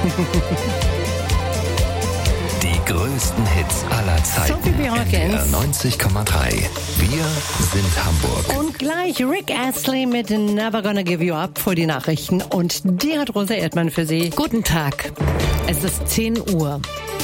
Die größten Hits aller Zeiten. NDR 90,3. Wir sind Hamburg. Und gleich Rick Astley mit Never Gonna Give You Up vor die Nachrichten. Und die hat Rosa Erdmann für Sie. Guten Tag. Es ist 10 Uhr.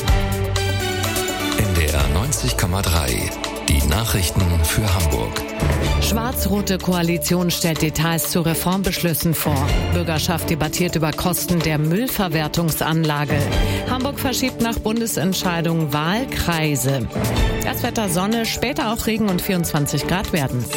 NDR 90,3. Die Nachrichten für Hamburg. Schwarz-rote Koalition stellt Details zu Reformbeschlüssen vor. Bürgerschaft debattiert über Kosten der Müllverwertungsanlage. Hamburg verschiebt nach Bundesentscheidung Wahlkreise. Das Wetter Sonne, später auch Regen und 24 Grad werden's.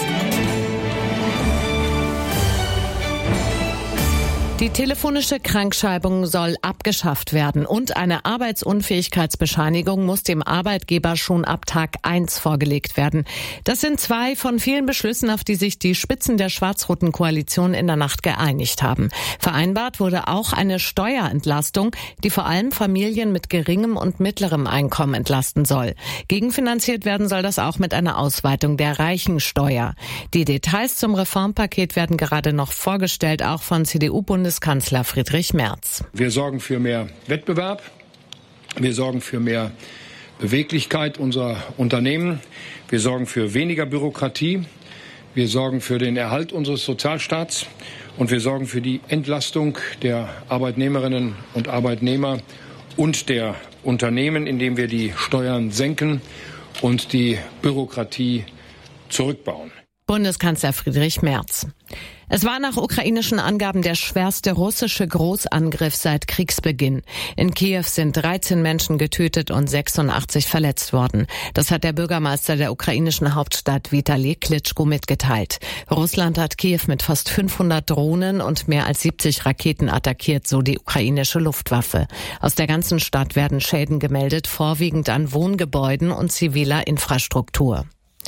Die telefonische Krankschreibung soll abgeschafft werden und eine Arbeitsunfähigkeitsbescheinigung muss dem Arbeitgeber schon ab Tag 1 vorgelegt werden. Das sind 2 von vielen Beschlüssen, auf die sich die Spitzen der schwarz-roten Koalition in der Nacht geeinigt haben. Vereinbart wurde auch eine Steuerentlastung, die vor allem Familien mit geringem und mittlerem Einkommen entlasten soll. Gegenfinanziert werden soll das auch mit einer Ausweitung der Reichensteuer. Die Details zum Reformpaket werden gerade noch vorgestellt, auch von CDU-Bundeskanzler Friedrich Merz. Wir sorgen für mehr Wettbewerb, wir sorgen für mehr Beweglichkeit unserer Unternehmen, wir sorgen für weniger Bürokratie, wir sorgen für den Erhalt unseres Sozialstaats und wir sorgen für die Entlastung der Arbeitnehmerinnen und Arbeitnehmer und der Unternehmen, indem wir die Steuern senken und die Bürokratie zurückbauen. Bundeskanzler Friedrich Merz. Es war nach ukrainischen Angaben der schwerste russische Großangriff seit Kriegsbeginn. In Kiew sind 13 Menschen getötet und 86 verletzt worden. Das hat der Bürgermeister der ukrainischen Hauptstadt Vitali Klitschko mitgeteilt. Russland hat Kiew mit fast 500 Drohnen und mehr als 70 Raketen attackiert, so die ukrainische Luftwaffe. Aus der ganzen Stadt werden Schäden gemeldet, vorwiegend an Wohngebäuden und ziviler Infrastruktur.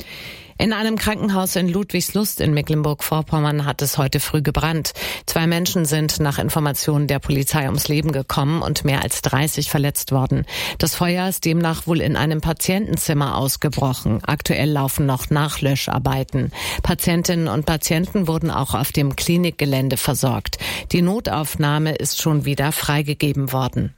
In einem Krankenhaus in Ludwigslust in Mecklenburg-Vorpommern hat es heute früh gebrannt. 2 Menschen sind nach Informationen der Polizei ums Leben gekommen und mehr als 30 verletzt worden. Das Feuer ist demnach wohl in einem Patientenzimmer ausgebrochen. Aktuell laufen noch Nachlöscharbeiten. Patientinnen und Patienten wurden auch auf dem Klinikgelände versorgt. Die Notaufnahme ist schon wieder freigegeben worden.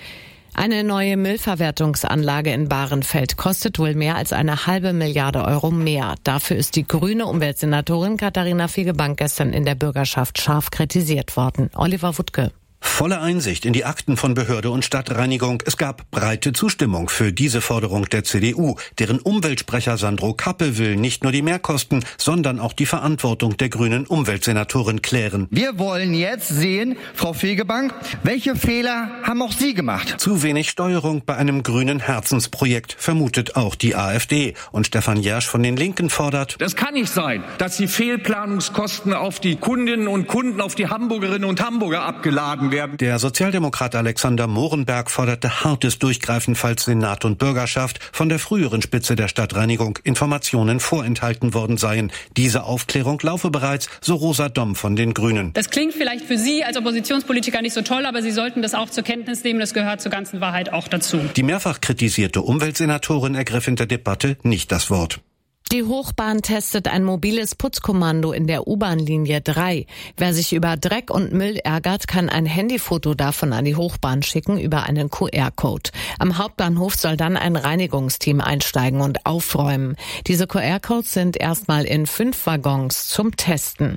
Eine neue Müllverwertungsanlage in Bahrenfeld kostet wohl mehr als 1,5 Milliarde Euro mehr. Dafür ist die grüne Umweltsenatorin Katharina Fegebank gestern in der Bürgerschaft scharf kritisiert worden. Oliver Wuttke. Volle Einsicht in die Akten von Behörde und Stadtreinigung. Es gab breite Zustimmung für diese Forderung der CDU. Deren Umweltsprecher Sandro Kappe will nicht nur die Mehrkosten, sondern auch die Verantwortung der grünen Umweltsenatorin klären. Wir wollen jetzt sehen, Frau Fegebank, welche Fehler haben auch Sie gemacht? Zu wenig Steuerung bei einem grünen Herzensprojekt, vermutet auch die AfD. Und Stefan Jersch von den Linken fordert: Das kann nicht sein, dass die Fehlplanungskosten auf die Kundinnen und Kunden, auf die Hamburgerinnen und Hamburger abgeladen werden. Der Sozialdemokrat Alexander Mohrenberg forderte hartes Durchgreifen, falls Senat und Bürgerschaft von der früheren Spitze der Stadtreinigung Informationen vorenthalten worden seien. Diese Aufklärung laufe bereits, so Rosa Domm von den Grünen. Das klingt vielleicht für Sie als Oppositionspolitiker nicht so toll, aber Sie sollten das auch zur Kenntnis nehmen. Das gehört zur ganzen Wahrheit auch dazu. Die mehrfach kritisierte Umweltsenatorin ergriff in der Debatte nicht das Wort. Die Hochbahn testet ein mobiles Putzkommando in der U-Bahn-Linie 3. Wer sich über Dreck und Müll ärgert, kann ein Handyfoto davon an die Hochbahn schicken über einen QR-Code. Am Hauptbahnhof soll dann ein Reinigungsteam einsteigen und aufräumen. Diese QR-Codes sind erstmal in 5 Waggons zum Testen.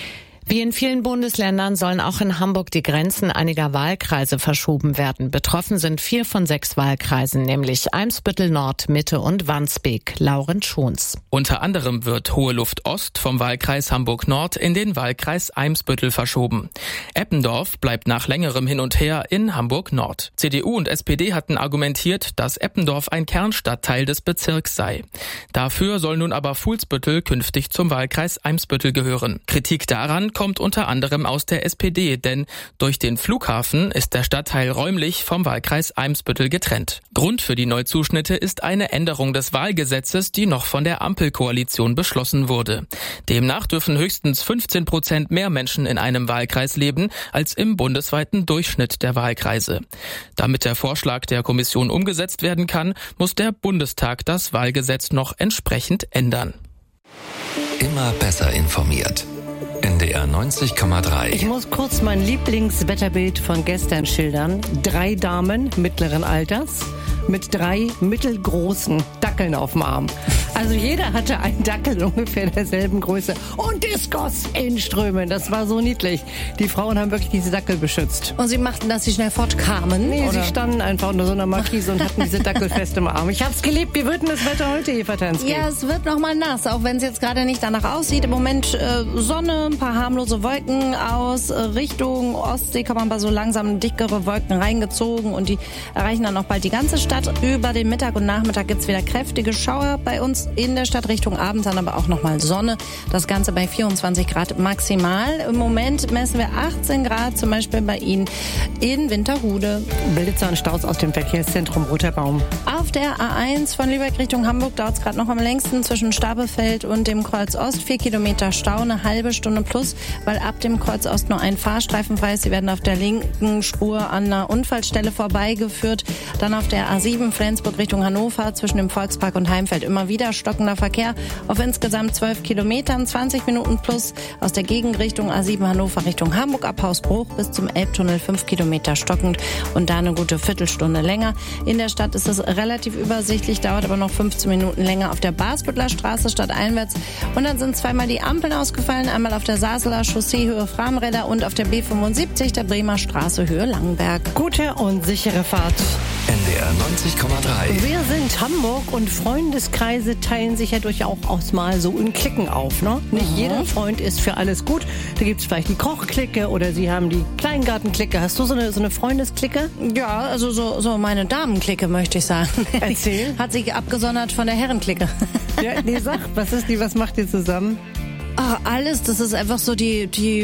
Wie in vielen Bundesländern sollen auch in Hamburg die Grenzen einiger Wahlkreise verschoben werden. Betroffen sind 4 von 6 Wahlkreisen, nämlich Eimsbüttel Nord, Mitte und Wandsbek. Lauren Schons. Unter anderem wird Hohe Luft Ost vom Wahlkreis Hamburg Nord in den Wahlkreis Eimsbüttel verschoben. Eppendorf bleibt nach längerem Hin und Her in Hamburg Nord. CDU und SPD hatten argumentiert, dass Eppendorf ein Kernstadtteil des Bezirks sei. Dafür soll nun aber Fuhlsbüttel künftig zum Wahlkreis Eimsbüttel gehören. Kritik daran kommt unter anderem aus der SPD, denn durch den Flughafen ist der Stadtteil räumlich vom Wahlkreis Eimsbüttel getrennt. Grund für die Neuzuschnitte ist eine Änderung des Wahlgesetzes, die noch von der Ampelkoalition beschlossen wurde. Demnach dürfen höchstens 15% mehr Menschen in einem Wahlkreis leben als im bundesweiten Durchschnitt der Wahlkreise. Damit der Vorschlag der Kommission umgesetzt werden kann, muss der Bundestag das Wahlgesetz noch entsprechend ändern. Immer besser informiert. NDR 90,3. Ich muss kurz mein Lieblingswetterbild von gestern schildern. 3 Damen mittleren Alters mit 3 mittelgroßen Dackeln auf dem Arm. Also jeder hatte einen Dackel ungefähr derselben Größe. Und Diskos in Strömen. Das war so niedlich. Die Frauen haben wirklich diese Dackel beschützt. Und sie machten, dass sie schnell fortkamen? Nee, oder? Sie standen einfach unter so einer Markise und hatten diese Dackel fest im Arm. Ich hab's geliebt. Wie wird denn das Wetter heute, Eva Tansky? Ja, es wird noch mal nass, auch wenn es jetzt gerade nicht danach aussieht. Im Moment Sonne, ein paar harmlose Wolken aus Richtung Ostsee kommen aber so langsam dickere Wolken reingezogen und die erreichen dann auch bald die ganze Stadt. Über den Mittag und Nachmittag gibt's wieder kräftige Schauer bei uns in der Stadt, Richtung Abend dann aber auch noch mal Sonne. Das Ganze bei 24 Grad maximal. Im Moment messen wir 18 Grad, zum Beispiel bei Ihnen in Winterhude. Blitzer und Staus aus dem Verkehrszentrum Roter Baum. Auf der A1 von Lübeck Richtung Hamburg dauert es gerade noch am längsten zwischen Stabefeld und dem Kreuz Ost. 4 Kilometer Stau, eine halbe Stunde plus, weil ab dem Kreuz Ost nur ein Fahrstreifen frei ist. Sie werden auf der linken Spur an einer Unfallstelle vorbeigeführt. Dann auf der A7 Flensburg Richtung Hannover zwischen dem Volkspark und Heimfeld immer wieder stockender Verkehr auf insgesamt 12 Kilometern, 20 Minuten plus aus der Gegenrichtung A7 Hannover Richtung Hamburg ab Hausbruch bis zum Elbtunnel 5 Kilometer stockend und da eine gute Viertelstunde länger. In der Stadt ist es relativ übersichtlich, dauert aber noch 15 Minuten länger auf der Basbüttler Straße stadteinwärts und dann sind zweimal die Ampeln ausgefallen, einmal auf der Saseler Chaussee Höhe Framräder und auf der B75 der Bremer Straße Höhe Langenberg. Gute und sichere Fahrt. NDR 90,3. Wir sind Hamburg und Freundeskreise teilen sich ja durchaus mal so in Cliquen auf. Ne? Nicht jeder Freund ist für alles gut. Da gibt es vielleicht die Kochklicke oder Sie haben die Kleingartenklicke. Hast du so eine Freundesklicke? Ja, also so meine Damenklicke, möchte ich sagen. Erzähl. Hat sich abgesondert von der Herrenklicke. Ja, nee, sag, was macht ihr zusammen? Ach, alles, das ist einfach so die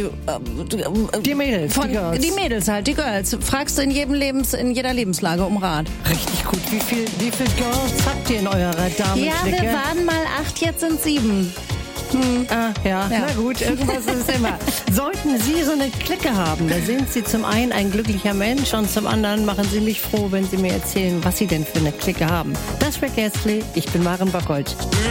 Mädels, die Mädels halt, die Girls. Fragst du in jeder Lebenslage um Rat. Richtig gut. Wie viel Girls habt ihr in eurer Damenklicke? Ja, wir waren mal 8, jetzt sind 7. Ja, na gut, irgendwas ist immer. Sollten Sie so eine Clique haben, da sind Sie zum einen ein glücklicher Mensch und zum anderen machen Sie mich froh, wenn Sie mir erzählen, was Sie denn für eine Clique haben. Das war Rick Astley, ich bin Maren Bockholt.